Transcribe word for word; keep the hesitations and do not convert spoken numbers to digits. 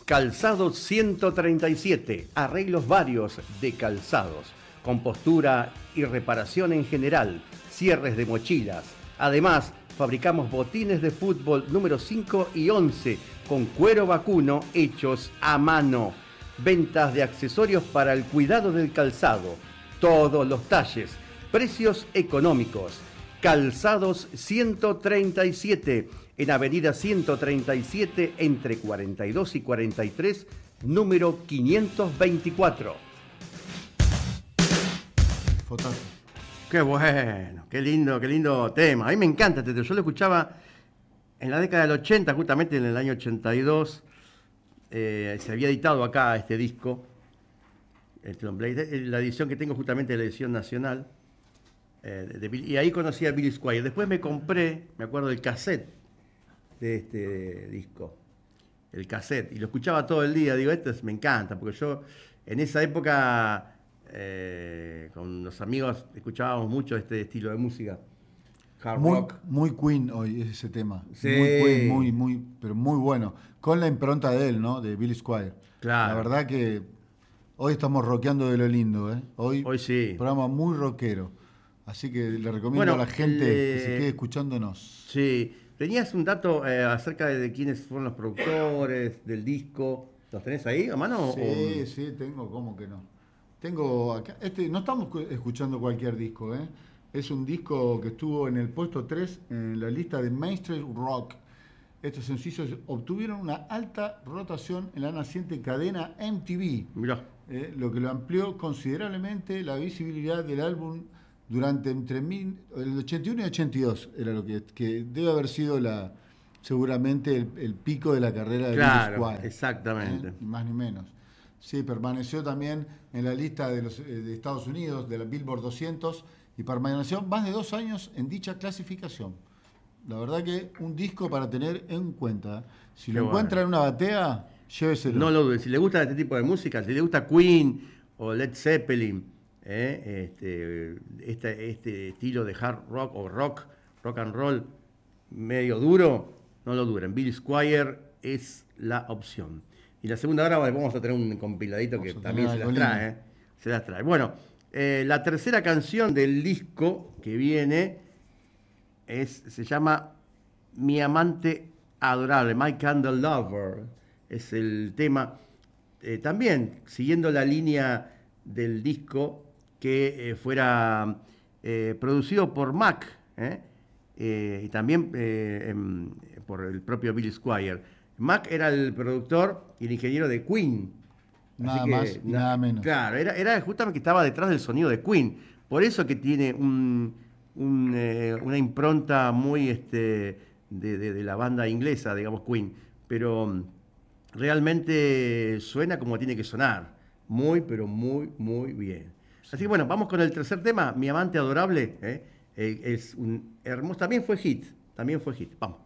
Calzados ciento treinta y siete, arreglos varios de calzados, compostura y reparación en general, cierres de mochilas. Además, fabricamos botines de fútbol número cinco y once con cuero vacuno hechos a mano. Ventas de accesorios para el cuidado del calzado, todos los talles, precios económicos. Calzados ciento treinta y siete, en Avenida ciento treinta y siete, entre cuarenta y dos y cuarenta y tres, número quinientos veinticuatro. Fotazo. Qué bueno, qué lindo, qué lindo tema. A mí me encanta este tema. Yo lo escuchaba en la década del ochenta, justamente en el año ochenta y dos. Eh, se había editado acá este disco, el Tromblade, la edición que tengo justamente es la edición nacional. Eh, de, de, y ahí conocí a Billy Squier. Después me compré, me acuerdo del cassette de este disco, el cassette, y lo escuchaba todo el día. Digo, esto es, me encanta, porque yo en esa época eh, con los amigos escuchábamos mucho este estilo de música, hard muy, rock. Muy Queen hoy es ese tema. Sí. Muy Queen, muy, muy, pero muy bueno. Con la impronta de él, ¿no? De Billy Squier. Claro. La verdad que hoy estamos rockeando de lo lindo, ¿eh? Hoy, Hoy sí. Programa muy rockero. Así que le recomiendo Bueno, a la gente el, que se quede escuchándonos. Sí. ¿Tenías un dato eh, acerca de, de quiénes fueron los productores del disco? ¿Los tenés ahí a mano? Sí, o... sí, tengo, ¿cómo que no? Tengo acá, este, no estamos escuchando cualquier disco, ¿eh? Es un disco que estuvo en el puesto tres en la lista de Mainstream Rock. Estos sencillos obtuvieron una alta rotación en la naciente cadena M T V, Mirá. eh, lo que lo amplió considerablemente la visibilidad del álbum durante entre mil, el ochenta y uno y ochenta y dos, era lo que, que debe haber sido la seguramente el, el pico de la carrera de Claro, Billy Squier. exactamente. ¿Eh? Ni más ni menos. Sí, permaneció también en la lista de, los, de Estados Unidos, de la Billboard doscientos, y permaneció más de dos años en dicha clasificación. La verdad que un disco para tener en cuenta. Si Qué lo bueno. encuentra en una batea, lléveselo. No lo dudes. Si le gusta este tipo de música, si le gusta Queen o Led Zeppelin, eh, este, este, este estilo de hard rock o rock, rock and roll medio duro, no lo duren. Billy Squier es la opción. Y la segunda hora vamos a tener un compiladito Vamos que a también se tener las algo trae. Eh, se las trae. Bueno, eh, la tercera canción del disco que viene es, se llama Mi amante adorable, My Candle Lover. Es el tema, eh, también siguiendo la línea del disco, que eh, fuera eh, producido por Mac, ¿eh? Eh, y también eh, em, por el propio Billy Squier. Mac era el productor y el ingeniero de Queen. Nada Así que, más y na, nada menos. Claro, era, era justamente que estaba detrás del sonido de Queen. Por eso que tiene un, un, eh, una impronta muy este, de, de, de la banda inglesa, digamos Queen. Pero um, realmente suena como tiene que sonar. Muy, pero muy, muy bien. Así que bueno, vamos con el tercer tema, Mi amante adorable. ¿eh? Eh, es un hermoso, también fue hit, también fue hit. Vamos.